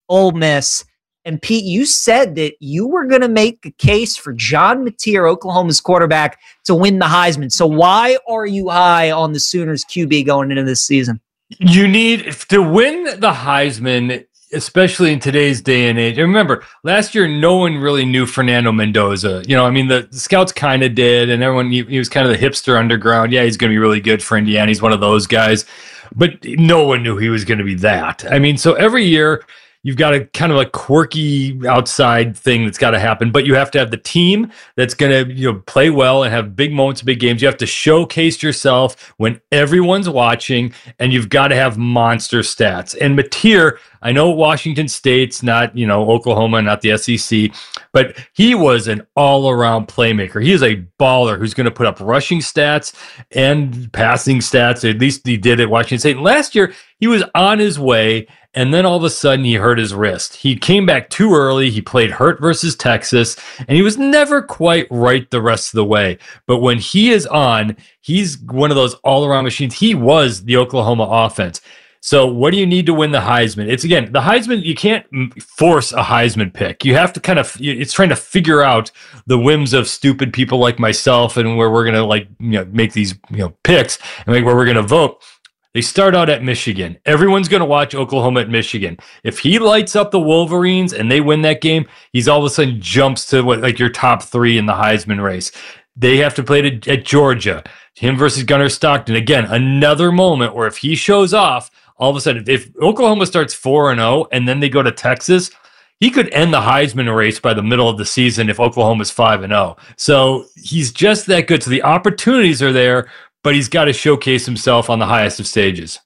Ole Miss. And Pete, you said that you were going to make a case for John Mateer, Oklahoma's quarterback, to win the Heisman. So why are you high on the Sooners QB going into this season? You need to win the Heisman, especially in today's day and age. And remember, last year, no one really knew Fernando Mendoza. The scouts kind of did, and everyone, he was kind of the hipster underground. Yeah, he's going to be really good for Indiana. He's one of those guys. But no one knew he was going to be that. So every year, you've got a kind of a quirky outside thing that's got to happen, but you have to have the team that's going to play well and have big moments, big games. You have to showcase yourself when everyone's watching, and you've got to have monster stats. And Mateer, I know Washington State's not, Oklahoma, not the SEC, but he was an all-around playmaker. He is a baller who's going to put up rushing stats and passing stats. At least he did at Washington State. Last year, he was on his way, and then all of a sudden he hurt his wrist. He came back too early. He played hurt versus Texas, and he was never quite right the rest of the way. But when he is on, he's one of those all-around machines. He was the Oklahoma offense. So what do you need to win the Heisman? It's, again, the Heisman, you can't force a Heisman pick. You have to it's trying to figure out the whims of stupid people like myself, and where we're going to make these picks and where we're going to vote. They start out at Michigan. Everyone's going to watch Oklahoma at Michigan. If he lights up the Wolverines and they win that game, he's all of a sudden jumps to your top 3 in the Heisman race. They have to play at Georgia. Him versus Gunnar Stockton. Again, another moment where if he shows off, all of a sudden, if Oklahoma starts 4-0 and then they go to Texas, he could end the Heisman race by the middle of the season if Oklahoma's 5-0. So he's just that good. So the opportunities are there, but he's got to showcase himself on the highest of stages.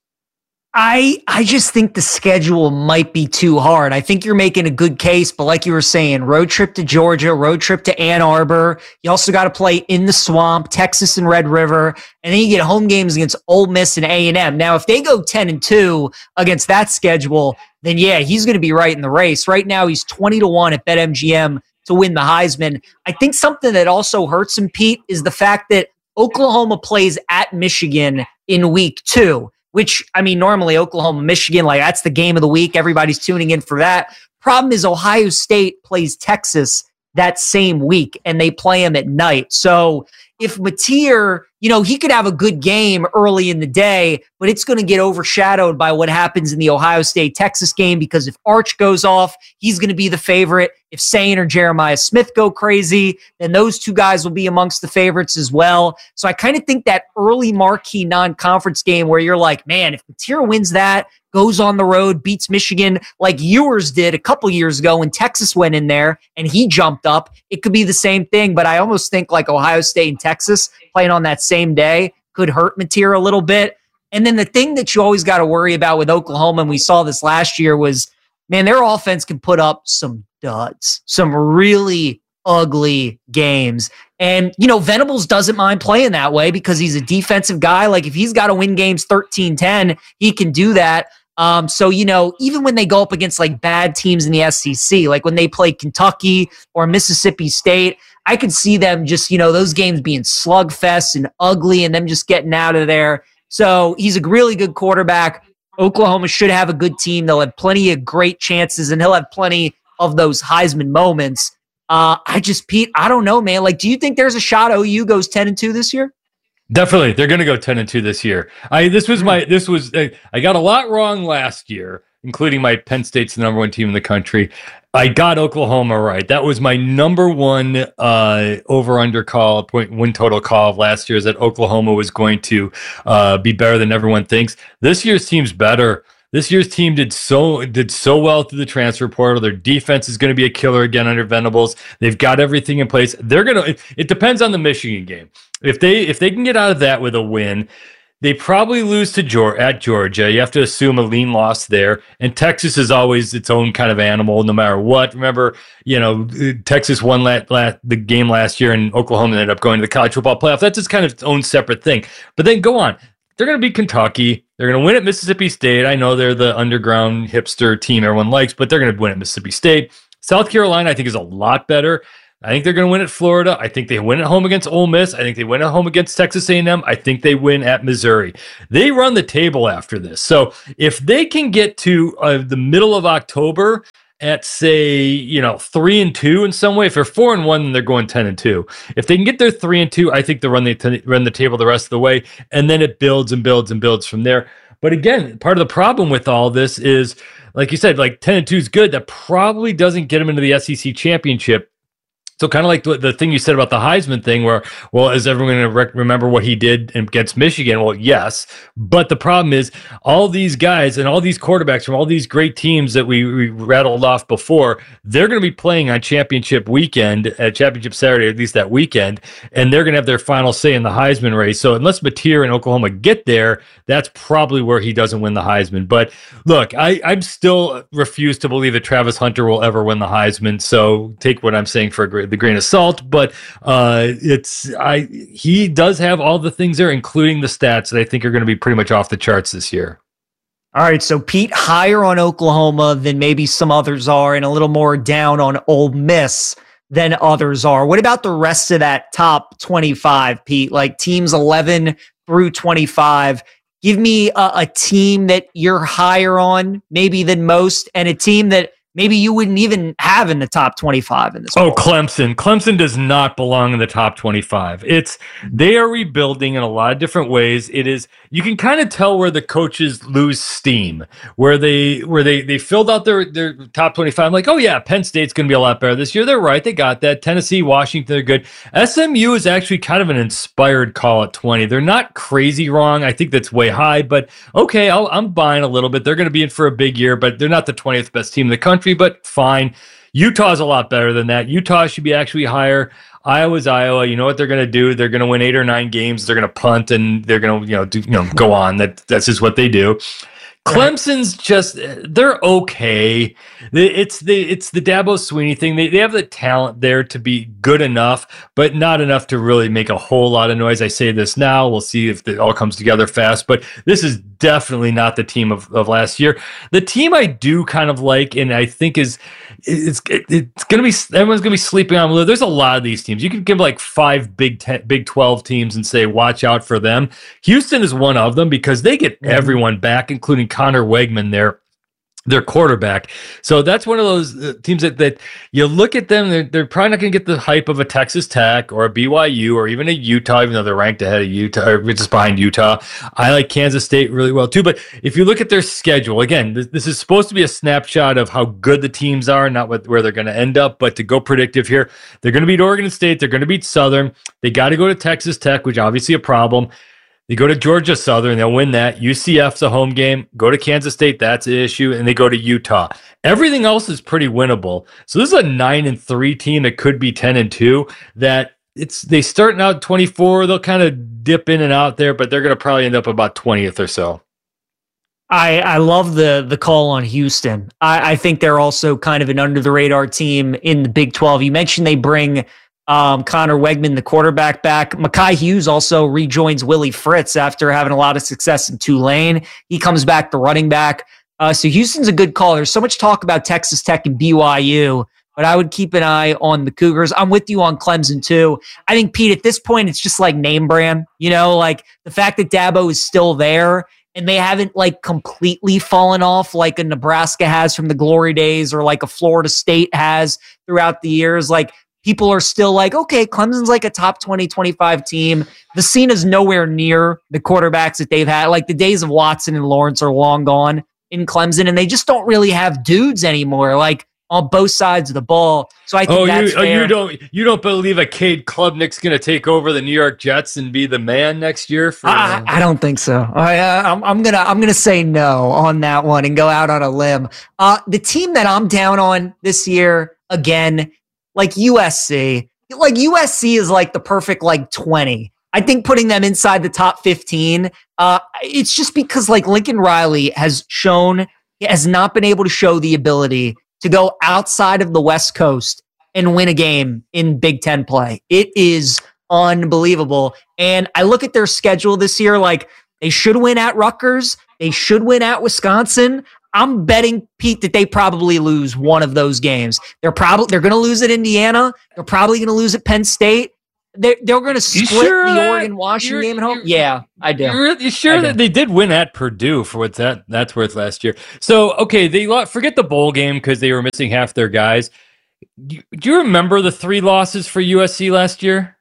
I just think the schedule might be too hard. I think you're making a good case, but like you were saying, road trip to Georgia, road trip to Ann Arbor. You also got to play in the Swamp, Texas and Red River, and then you get home games against Ole Miss and A&M. Now, if they go 10-2 against that schedule, then yeah, he's going to be right in the race. Right now, he's 20-1 at BetMGM to win the Heisman. I think something that also hurts him, Pete, is the fact that Oklahoma plays at Michigan in week 2. Which, normally Oklahoma, Michigan, that's the game of the week. Everybody's tuning in for that. Problem is Ohio State plays Texas that same week, and they play them at night. So if Mateer, he could have a good game early in the day, but it's going to get overshadowed by what happens in the Ohio State-Texas game, because if Arch goes off, he's going to be the favorite. If Sane or Jeremiah Smith go crazy, then those two guys will be amongst the favorites as well. So I kind of think that early marquee non-conference game where you're like, man, if Mateer wins that, goes on the road, beats Michigan like Ewers did a couple years ago when Texas went in there and he jumped up, it could be the same thing. But I almost think like Ohio State and Texas playing on that same day could hurt Mateer a little bit. And then the thing that you always got to worry about with Oklahoma, and we saw this last year, was, man, their offense can put up some duds, some really ugly games. And, Venables doesn't mind playing that way because he's a defensive guy. Like if he's got to win games 13-10, he can do that. So, even when they go up against bad teams in the SEC, like when they play Kentucky or Mississippi State, I could see them just, those games being slugfests and ugly and them just getting out of there. So he's a really good quarterback. Oklahoma should have a good team. They'll have plenty of great chances and he'll have plenty of those Heisman moments. Pete, I don't know, man. Do you think there's a shot OU goes 10-2 this year? Definitely. They're going to go 10-2 this year. I got a lot wrong last year, including my Penn State's the number 1 team in the country. I got Oklahoma right. That was my number 1 over-under call, win total call of last year, is that Oklahoma was going to be better than everyone thinks. This year's team's better. This year's team did so well through the transfer portal. Their defense is going to be a killer again under Venables. They've got everything in place. It depends on the Michigan game. If they can get out of that with a win, they probably lose at Georgia. You have to assume a lean loss there. And Texas is always its own kind of animal, no matter what. Remember, Texas won the game last year, and Oklahoma ended up going to the college football playoff. That's just kind of its own separate thing. But then go on. They're going to beat Kentucky. They're going to win at Mississippi State. I know they're the underground hipster team everyone likes, but they're going to win at Mississippi State. South Carolina, I think, is a lot better. I think they're going to win at Florida. I think they win at home against Ole Miss. I think they win at home against Texas A&M. I think they win at Missouri. They run the table after this. So if they can get to the middle of October at say 3-2 in some way. If they're 4-1, then they're going 10-2. If they can get their 3-2, I think they'll run the table the rest of the way, and then it builds and builds and builds from there. But again, part of the problem with all this is, like you said, like 10-2 is good. That probably doesn't get them into the SEC championship. So kind of like the thing you said about the Heisman thing where, well, is everyone going to remember what he did against Michigan? Well, yes. But the problem is all these guys and all these quarterbacks from all these great teams that we rattled off before, they're going to be playing on championship weekend, championship Saturday, at least that weekend, and they're going to have their final say in the Heisman race. So unless Mateer and Oklahoma get there, that's probably where he doesn't win the Heisman. But look, I'm still refuse to believe that Travis Hunter will ever win the Heisman. So take what I'm saying for the grain of salt, but he does have all the things there, including the stats that I think are going to be pretty much off the charts this year. All right, so Pete, higher on Oklahoma than maybe some others are, and a little more down on Ole Miss than others are. What about the rest of that top 25, Pete? Like teams 11 through 25. Give me a team that you're higher on maybe than most, and a team that maybe you wouldn't even have in the top 25 in this. Oh, Clemson. Clemson does not belong in the top 25. They are rebuilding in a lot of different ways. You can kind of tell where the coaches lose steam, where they filled out their top 25. I'm like, oh yeah, Penn State's going to be a lot better this year. They're right. They got that. Tennessee, Washington, they're good. SMU is actually kind of an inspired call at 20. They're not crazy wrong. I think that's way high, but okay, I'm buying a little bit. They're going to be in for a big year, but they're not the 20th best team in the country. But fine. Utah's a lot better than that. Utah should be actually higher. Iowa's Iowa. You know what they're going to do? They're going to win 8 or 9 games. They're going to punt and they're going to go on. That's just what they do. Clemson's they're okay. It's the Dabo Swinney thing. They have the talent there to be good enough, but not enough to really make a whole lot of noise. I say this now. We'll see if it all comes together fast, but this is definitely not the team of last year. The team I do kind of like, and I think it's going to be, everyone's going to be sleeping on. There's a lot of these teams. You could give like 5 Big 12 teams and say, watch out for them. Houston is one of them because they get everyone back, including Connor Wegman, their quarterback. So that's one of those teams that you look at them, they're probably not going to get the hype of a Texas Tech or a BYU or even a Utah, even though they're ranked ahead of Utah or just behind Utah. I like Kansas State really well too. But if you look at their schedule, again, this is supposed to be a snapshot of how good the teams are, not where they're going to end up. But to go predictive here, they're going to beat Oregon State. They're going to beat Southern. They got to go to Texas Tech, which obviously a problem. They go to Georgia Southern, they'll win that. UCF's a home game. Go to Kansas State, that's an issue. And they go to Utah. Everything else is pretty winnable. So this is a 9-3 team that could be 10-2. They starting out 24. They'll kind of dip in and out there, but they're going to probably end up about 20th or so. I love the call on Houston. I think they're also kind of an under the radar team in the Big 12. You mentioned they bring Connor Wegman, the quarterback, back. Mekhi Hughes also rejoins Willie Fritz after having a lot of success in Tulane. He comes back, the running back. So Houston's a good call. There's so much talk about Texas Tech and BYU, but I would keep an eye on the Cougars. I'm with you on Clemson too. I think, Pete, at this point, it's just like name brand. Like the fact that Dabo is still there and they haven't like completely fallen off like a Nebraska has from the glory days or like a Florida State has throughout the years. Like, people are still like, okay, Clemson's like a top 20, 25 team. The scene is nowhere near the quarterbacks that they've had. Like the days of Watson and Lawrence are long gone in Clemson, and they just don't really have dudes anymore, like on both sides of the ball. So I think that's fair. You don't believe a Cade Klubnik's going to take over the New York Jets and be the man next year? I don't think so. I'm gonna say no on that one and go out on a limb. The team that I'm down on this year, again, like USC. Like USC is like the perfect like 20. I think putting them inside the top 15, it's just because like Lincoln Riley has not been able to show the ability to go outside of the West Coast and win a game in Big Ten play. It is unbelievable. And I look at their schedule this year, like they should win at Rutgers. They should win at Wisconsin. I'm betting, Pete, that they probably lose one of those games. They're going to lose at Indiana. They're probably going to lose at Penn State. they're going to split sure the Oregon-Washington game at home? Yeah, I do. You're sure that they did win at Purdue for what that's worth last year? So, okay, forget the bowl game because they were missing half their guys. Do you remember the 3 losses for USC last year?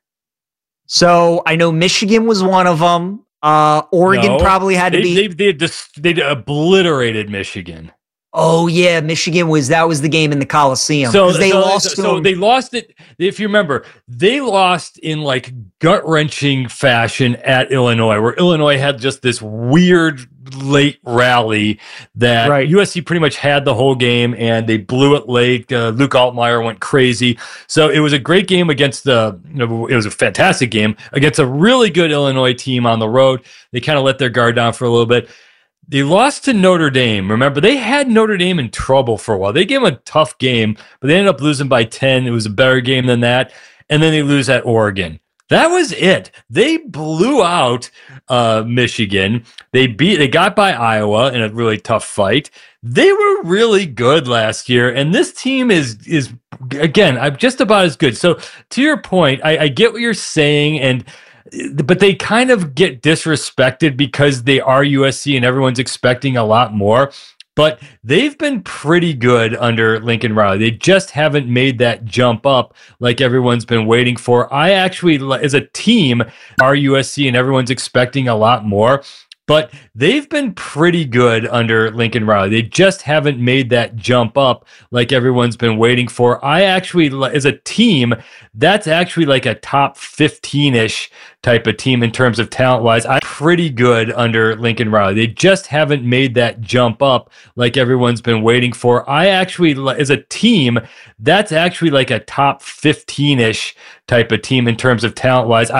So I know Michigan was one of them. Oregon probably had to be. They obliterated Michigan. Oh yeah, Michigan was the game in the Coliseum. So they lost. So they lost it. If you remember, they lost in like gut-wrenching fashion at Illinois, where Illinois had just this weird late rally that USC pretty much had the whole game, and they blew it late. Luke Altmaier went crazy. So it was a great game against it was a fantastic game against a really good Illinois team on the road. They kind of let their guard down for a little bit. They lost to Notre Dame. Remember, they had Notre Dame in trouble for a while. They gave them a tough game, but they ended up losing by 10. It was a better game than that. And then they lose at Oregon. That was it. They blew out Michigan. They got by Iowa in a really tough fight. They were really good last year, and this team is again, I'm just about as good. So to your point, I get what you're saying, but they kind of get disrespected because they are USC and everyone's expecting a lot more. But they've been pretty good under Lincoln Riley. They just haven't made that jump up like everyone's been waiting for. I actually, as a team, are USC and everyone's expecting a lot more. But they've been pretty good under Lincoln Riley. They just haven't made that jump up like everyone's been waiting for. I actually, as a team, that's actually like a top 15-ish type of team in terms of talent-wise. I'm pretty good under Lincoln Riley. They just haven't made that jump up like everyone's been waiting for. I actually, as a team, that's actually like a top 15-ish type of team in terms of talent-wise.